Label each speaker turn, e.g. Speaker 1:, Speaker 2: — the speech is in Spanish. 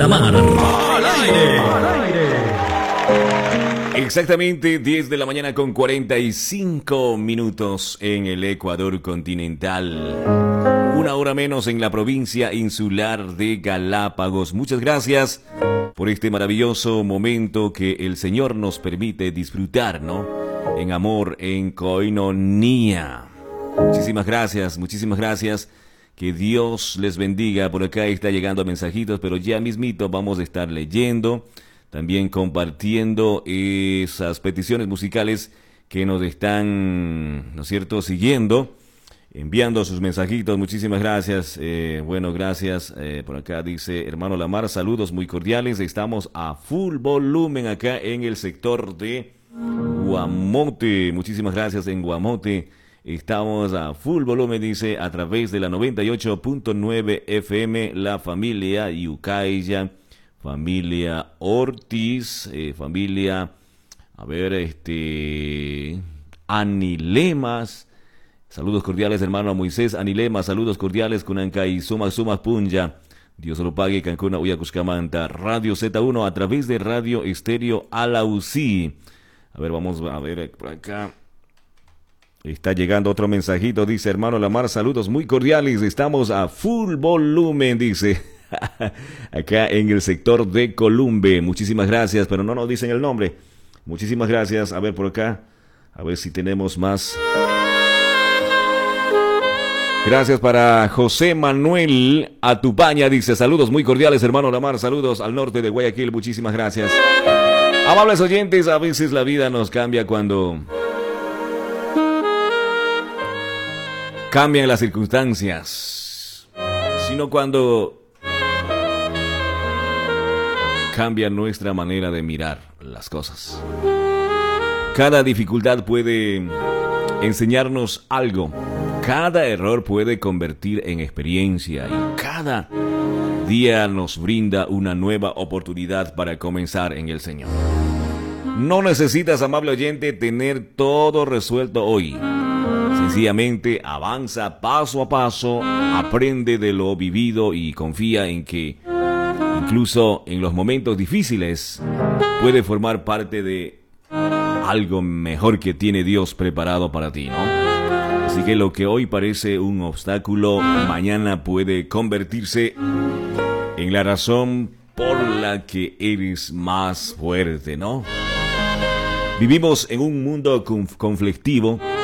Speaker 1: la mar. Al aire.
Speaker 2: Exactamente 10 de la mañana con 45 minutos en el Ecuador continental. Una hora menos en la provincia insular de Galápagos. Muchas gracias por este maravilloso momento que el Señor nos permite disfrutar, ¿no? En amor, en coinonía. Muchísimas gracias. Que Dios les bendiga. Por acá está llegando mensajitos, pero ya mismito vamos a estar leyendo, también compartiendo esas peticiones musicales que nos están, ¿no es cierto?, siguiendo, enviando sus mensajitos. Muchísimas gracias. Gracias. Por acá dice hermano Lamar, saludos muy cordiales. Estamos a full volumen acá en el sector de Guamote. Muchísimas gracias en Guamote. Estamos a full volumen, dice, a través de la 98.9 FM, la familia Yucaya, familia Ortiz, familia, Anilemas. Saludos cordiales, hermano Moisés Anilemas, saludos cordiales, Kunanka y Sumas Punja. Dios lo pague, Cancún, Uyacuscamanta, Radio Z1 a través de Radio Estéreo Alausí. A ver, vamos a ver por acá. Está llegando otro mensajito, dice hermano Lamar, saludos muy cordiales, estamos a full volumen, dice, acá en el sector de Columbe. Muchísimas gracias, pero no nos dicen el nombre. Muchísimas gracias. A ver por acá, a ver si tenemos más. Gracias para José Manuel Atupaña, dice, saludos muy cordiales, hermano Lamar, saludos al norte de Guayaquil, muchísimas gracias. Amables oyentes, a veces la vida nos cambia cuando cambian las circunstancias, sino cuando cambia nuestra manera de mirar las cosas. Cada dificultad puede enseñarnos algo, cada error puede convertir en experiencia y cada día nos brinda una nueva oportunidad para comenzar en el Señor. No necesitas, amable oyente, tener todo resuelto hoy. Sencillamente avanza paso a paso, aprende de lo vivido y confía en que incluso en los momentos difíciles puede formar parte de algo mejor que tiene Dios preparado para ti, ¿no? Así que lo que hoy parece un obstáculo, mañana puede convertirse en la razón por la que eres más fuerte, ¿no? Vivimos en un mundo conflictivo